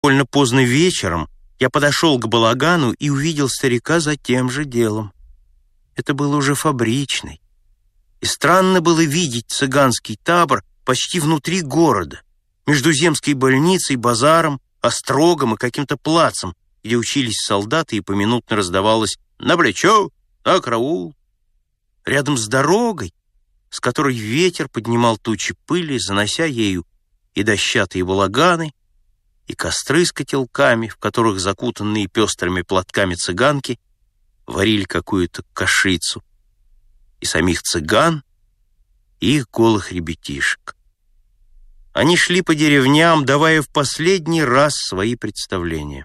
Довольно поздно вечером я подошел к балагану и увидел старика за тем же делом. Это был уже фабричный. И странно было видеть цыганский табор почти внутри города, между земской больницей, базаром, острогом и каким-то плацем, где учились солдаты и поминутно раздавалось «на плечо, на караул». Рядом с дорогой, с которой ветер поднимал тучи пыли, занося ею и дощатые балаганы, и костры с котелками, в которых закутанные пестрыми платками цыганки варили какую-то кашицу, и самих цыган, и их голых ребятишек. Они шли по деревням, давая в последний раз свои представления.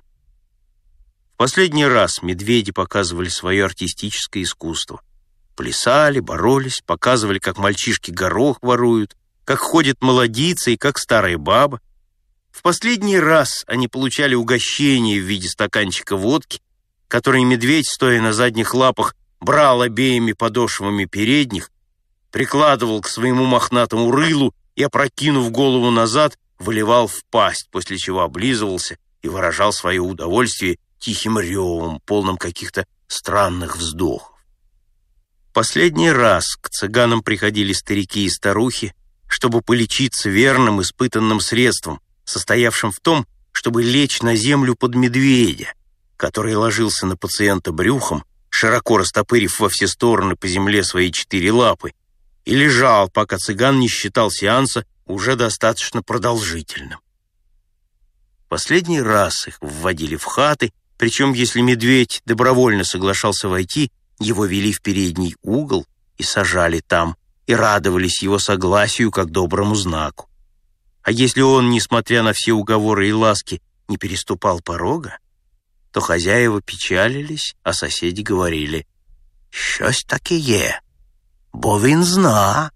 В последний раз медведи показывали свое артистическое искусство. Плясали, боролись, показывали, как мальчишки горох воруют, как ходят молодицы и как старая баба. В последний раз они получали угощение в виде стаканчика водки, который медведь, стоя на задних лапах, брал обеими подошвами передних, прикладывал к своему мохнатому рылу и, опрокинув голову назад, выливал в пасть, после чего облизывался и выражал свое удовольствие тихим ревом, полным каких-то странных вздохов. Последний раз к цыганам приходили старики и старухи, чтобы полечиться верным испытанным средством, состоявшим в том, чтобы лечь на землю под медведя, который ложился на пациента брюхом, широко растопырив во все стороны по земле свои 4 лапы, и лежал, пока цыган не считал сеанса уже достаточно продолжительным. Последний раз их вводили в хаты, причем если медведь добровольно соглашался войти, его вели в передний угол и сажали там, и радовались его согласию как доброму знаку. А если он, несмотря на все уговоры и ласки, не переступал порога, то хозяева печалились, а соседи говорили: «Щось таке є, бо він зна».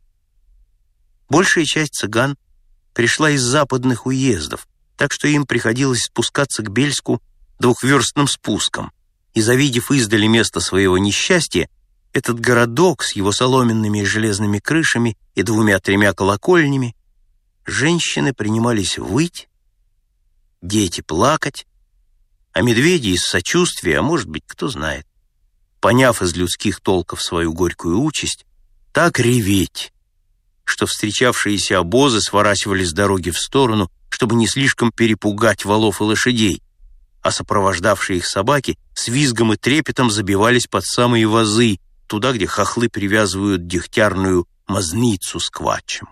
Большая часть цыган пришла из западных уездов, так что им приходилось спускаться к Бельску двухверстным спуском, и, завидев издали место своего несчастья, этот городок с его соломенными и железными крышами и 2-3 колокольнями, женщины принимались выть, дети плакать, а медведи из сочувствия, а может быть, кто знает, поняв из людских толков свою горькую участь, так реветь, что встречавшиеся обозы сворачивали с дороги в сторону, чтобы не слишком перепугать волов и лошадей, а сопровождавшие их собаки с визгом и трепетом забивались под самые вазы, туда, где хохлы привязывают дегтярную мазницу с квачем.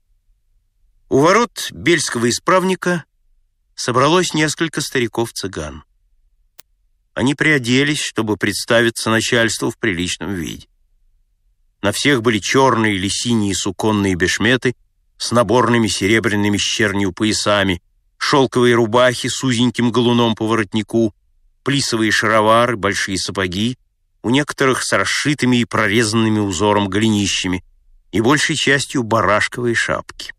У ворот бельского исправника собралось несколько стариков-цыган. Они приоделись, чтобы представиться начальству в приличном виде. На всех были черные или синие суконные бешметы с наборными серебряными с чернью поясами, шелковые рубахи с узеньким галуном по воротнику, плисовые шаровары, большие сапоги, у некоторых с расшитыми и прорезанными узором голенищами и большей частью барашковые шапки.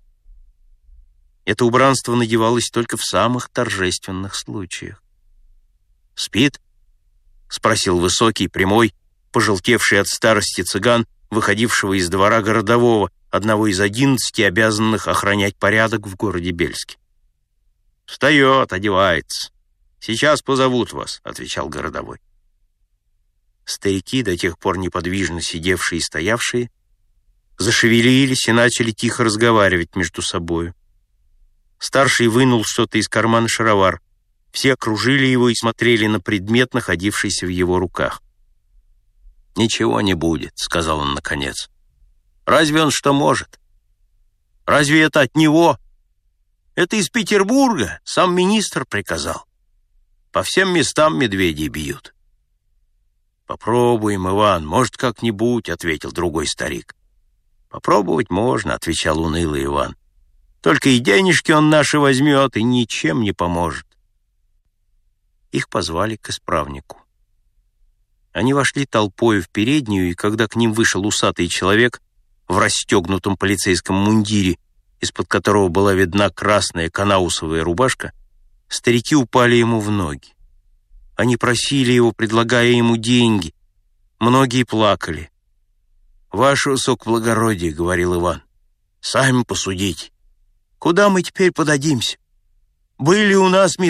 Это убранство надевалось только в самых торжественных случаях. «Спит?» — спросил высокий, прямой, пожелтевший от старости цыган, выходившего из двора городового, одного из 11 обязанных охранять порядок в городе Бельске. «Встает, одевается. Сейчас позовут вас», — отвечал городовой. Старики, до тех пор неподвижно сидевшие и стоявшие, зашевелились и начали тихо разговаривать между собою. Старший вынул что-то из кармана шаровар. Все окружили его и смотрели на предмет, находившийся в его руках. «Ничего не будет», — сказал он наконец. «Разве он что может? Разве это от него? Это из Петербурга, сам министр приказал. По всем местам медведей бьют». «Попробуем, Иван, может, как-нибудь», — ответил другой старик. «Попробовать можно», — отвечал унылый Иван. «Только и денежки он наши возьмет, и ничем не поможет». Их позвали к исправнику. Они вошли толпою в переднюю, и когда к ним вышел усатый человек в расстегнутом полицейском мундире, из-под которого была видна красная канаусовая рубашка, старики упали ему в ноги. Они просили его, предлагая ему деньги. Многие плакали. «Ваше высокоблагородие», — говорил Иван, — «сами посудите. Куда мы теперь подадимся? Были у нас